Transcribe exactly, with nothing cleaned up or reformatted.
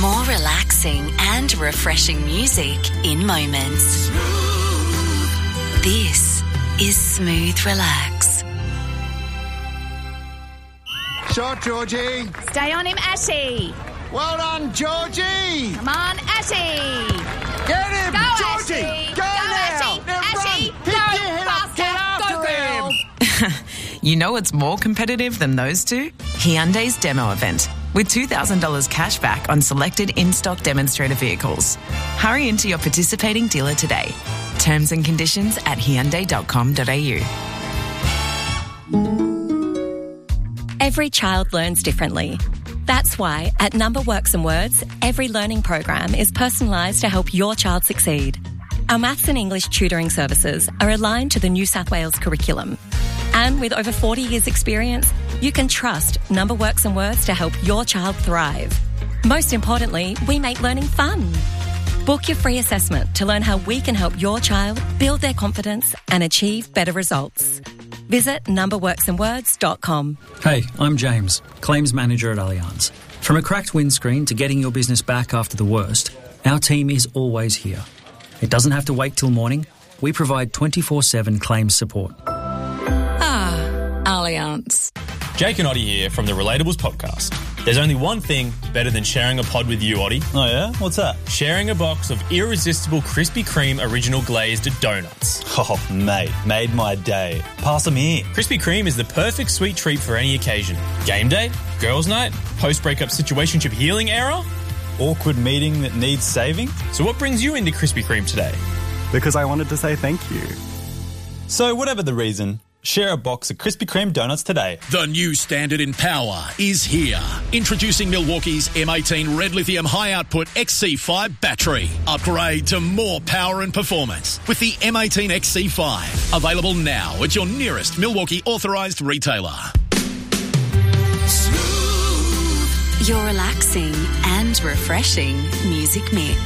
More relaxing and refreshing music in moments. This is Smooth Relax. Shot, Georgie. Stay on him, Ashy. Well done, Georgie. Come on, Ashy. Get him, Go, Georgie. Ashy. Go, Go, now. Ashy. Now Ashy. run. Pick Go, your head up. Get faster. after Go, girl. him. You know what's more competitive than those two? Hyundai's demo event, with two thousand dollars cash back on selected in-stock demonstrator vehicles. Hurry into your participating dealer today. Terms and conditions at hyundai dot com dot a u. Every child learns differently. That's why at Number Works and Words, every learning program is personalised to help your child succeed. Our maths and English tutoring services are aligned to the New South Wales curriculum. And with over forty years experience, you can trust Number Works and Words to help your child thrive. Most importantly, we make learning fun. Book your free assessment to learn how we can help your child build their confidence and achieve better results. Visit number works and words dot com. Hey, I'm James, Claims Manager at Allianz. From a cracked windscreen to getting your business back after the worst, our team is always here. It doesn't have to wait till morning. We provide twenty-four seven claims support. Ah, Allianz. Jake and Oddie here from the Relatables podcast. There's only one thing better than sharing a pod with you, Oddie. Oh yeah? What's that? Sharing a box of irresistible Krispy Kreme original glazed donuts. Oh, mate, made my day. Pass them here. Krispy Kreme is the perfect sweet treat for any occasion. Game day, girls' night, post-breakup situationship healing era. Awkward meeting that needs saving? So what brings you into Krispy Kreme today? Because I wanted to say thank you. So whatever the reason, share a box of Krispy Kreme donuts today. The new standard in power is here. Introducing Milwaukee's M eighteen Red Lithium High Output X C five battery. Upgrade to more power and performance with the M eighteen X C five. Available now at your nearest Milwaukee authorised retailer. Your relaxing and refreshing music mix.